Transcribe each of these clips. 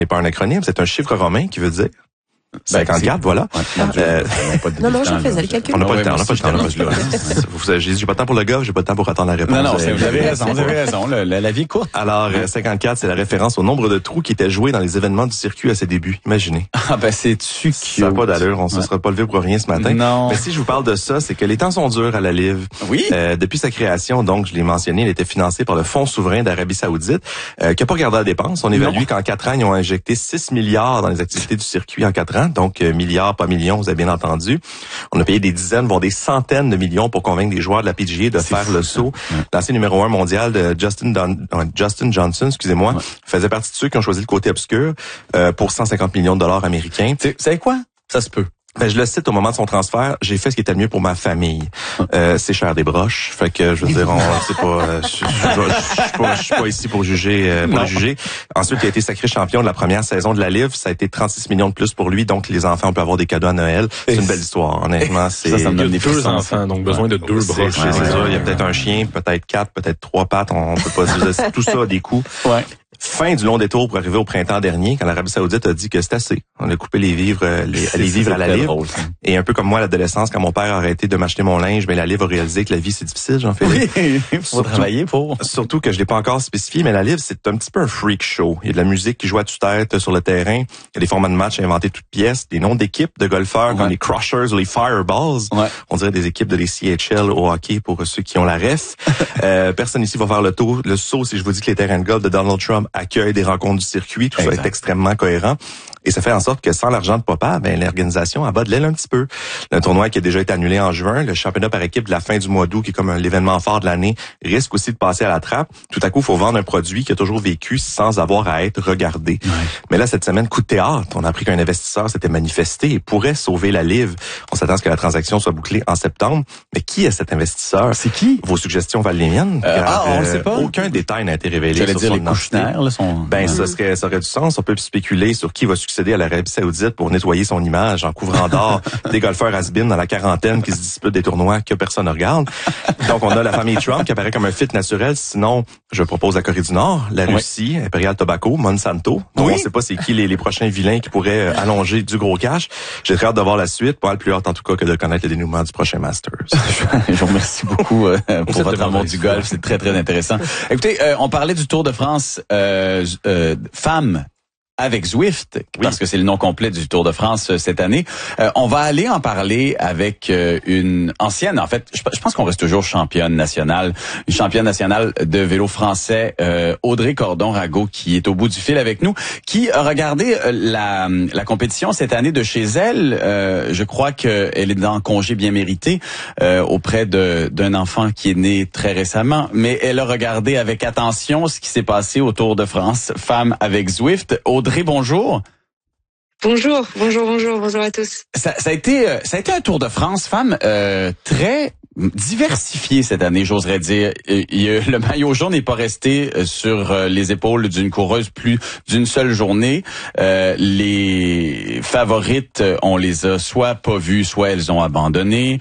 n'est pas un acronyme, c'est un chiffre romain qui veut dire 54, voilà. Non, je faisais le calcul. On n'a pas le temps. J'ai pas le temps pour le gars, j'ai pas le temps pour attendre la réponse. Non, vous avez raison. La vie est courte. Alors, 54, c'est la référence au nombre de trous qui étaient joués dans les événements du circuit à ses débuts. Imaginez. Ah, c'est-tu Ça n'a pas d'allure, on se sera pas levé pour rien ce matin. Non. Mais si je vous parle de ça, c'est que les temps sont durs à la Live. Oui. Depuis sa création, donc, je l'ai mentionné, elle était financée par le Fonds souverain d'Arabie Saoudite, qui n'a pas regardé la dépense. On évalue qu'en 4 ans, ils ont injecté 6 milliards dans les activités du circuit en 4 ans. Donc, milliards, pas millions, vous avez bien entendu. On a payé des dizaines, voire des centaines de millions pour convaincre des joueurs de la PGA de faire le saut. L'ancien numéro 1 mondial de Justin Johnson, faisait partie de ceux qui ont choisi le côté obscur pour 150 millions de dollars américains. Vous savez quoi? Ça se peut. Je le cite au moment de son transfert, j'ai fait ce qui était le mieux pour ma famille. C'est cher des broches, fait que je veux dire, je suis pas ici pour juger, juger. Ensuite, il a été sacré champion de la première saison de la Live, ça a été 36 millions de plus pour lui, donc les enfants peuvent avoir des cadeaux à Noël. C'est une belle histoire, honnêtement. Ça me donne des deux enfants, donc besoin de 2 broches. C'est ça. Il y a peut-être un chien, peut-être 4, peut-être 3 pattes, on peut pas dire. Tout ça a des coûts. Ouais. Fin du long détour pour arriver au printemps dernier, quand l'Arabie Saoudite a dit que c'est assez. On a coupé les vivres à la Live. Et un peu comme moi à l'adolescence, quand mon père a arrêté de m'acheter mon linge, la Live a réalisé que la vie c'est difficile, j'en fais. Oui, faut travailler pour. Surtout que je l'ai pas encore spécifié, mais la Live c'est un petit peu un freak show. Il y a de la musique qui joue à tue-tête sur le terrain. Il y a des formats de match inventés toutes pièces, des noms d'équipes de golfeurs comme les Crushers ou les Fireballs. Ouais. On dirait des équipes de les CHL au hockey pour ceux qui ont la ref. Personne ici va faire le saut si je vous dis que les terrains de golf de Donald Trump accueillent des rencontres du circuit, tout ça est extrêmement cohérent. Et ça fait en sorte que sans l'argent de papa, l'organisation abat de l'aile un petit peu. Le tournoi qui a déjà été annulé en juin, le championnat par équipe de la fin du mois d'août, qui est comme l'événement fort de l'année, risque aussi de passer à la trappe. Tout à coup, il faut vendre un produit qui a toujours vécu sans avoir à être regardé. Ouais. Mais là, cette semaine, coup de théâtre, on a appris qu'un investisseur s'était manifesté et pourrait sauver la Live. On s'attend à ce que la transaction soit bouclée en septembre. Mais qui est cet investisseur? C'est qui? Vos suggestions valent les miennes. On ne sait pas. Aucun détail n'a été révélé. J'allais dire les Kouchner, là, ça aurait du sens. On peut spéculer sur qui va succéder à l'Arabie Saoudite pour nettoyer son image en couvrant d'or des golfeurs has-been dans la quarantaine qui se disputent des tournois que personne ne regarde. Donc, on a la famille Trump qui apparaît comme un fit naturel. Sinon, je propose la Corée du Nord, la Russie, Imperial Tobacco, Monsanto. Donc, on ne sait pas c'est qui les prochains vilains qui pourraient allonger du gros cash. J'ai très hâte de voir la suite. Pas le plus hâte, en tout cas, que de connaître le dénouement du prochain Masters. Je vous remercie beaucoup pour votre amour du golf. C'est très, très intéressant. Écoutez, on parlait du Tour de France femmes avec Zwift, parce que c'est le nom complet du Tour de France cette année. On va aller en parler avec une ancienne, en fait, je pense qu'on reste toujours championne nationale, une championne nationale de vélo français, Audrey Cordon-Rago, qui est au bout du fil avec nous, qui a regardé la compétition cette année de chez elle. Je crois qu'elle est dans congé bien mérité auprès d'un enfant qui est né très récemment, mais elle a regardé avec attention ce qui s'est passé au Tour de France, femmes avec Zwift. Audrey, bonjour. Bonjour à tous. Ça a été un Tour de France femmes très diversifié cette année, j'oserais dire. Le maillot jaune n'est pas resté sur les épaules d'une coureuse plus d'une seule journée. Les favorites, on les a soit pas vues, soit elles ont abandonné.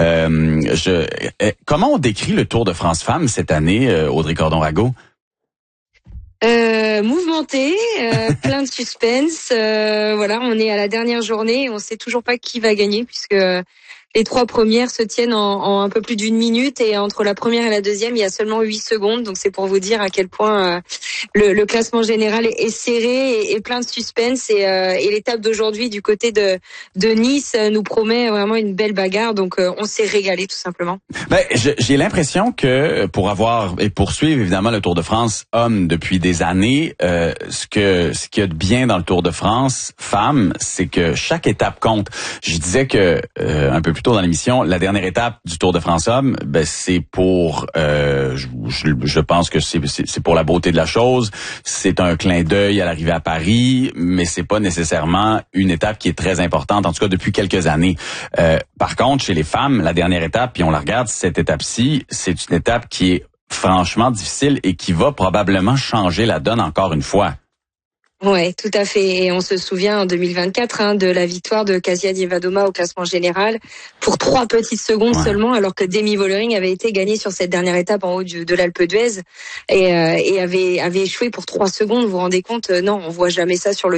Comment on décrit le Tour de France femmes cette année, Audrey Cordon-Rago? Mouvementé, plein de suspense. Voilà, on est à la dernière journée et on sait toujours pas qui va gagner puisque les 3 premières se tiennent en un peu plus d'1 minute et entre la première et la deuxième, il y a seulement 8 secondes. Donc c'est pour vous dire à quel point le classement général est serré et plein de suspense. Et l'étape d'aujourd'hui du côté de Nice nous promet vraiment une belle bagarre. Donc on s'est régalé tout simplement. J'ai l'impression que pour avoir et poursuivre évidemment le Tour de France homme depuis des années, ce qu'il y a de bien dans le Tour de France femmes, c'est que chaque étape compte. Je disais que un peu plus tôt dans l'émission, la dernière étape du Tour de France homme, c'est pour, je pense que c'est pour la beauté de la chose. C'est un clin d'œil à l'arrivée à Paris, mais c'est pas nécessairement une étape qui est très importante, en tout cas depuis quelques années. Par contre, chez les femmes, la dernière étape, puis on la regarde, cette étape-ci, c'est une étape qui est franchement difficile et qui va probablement changer la donne encore une fois. Ouais, tout à fait. Et on se souvient en 2024 de la victoire de Kasia Dievadoma au classement général pour 3 petites secondes seulement, alors que Demi Vollering avait été gagné sur cette dernière étape en haut de l'Alpe d'Huez et avait échoué pour 3 secondes. Vous vous rendez compte? Non, on voit jamais ça sur le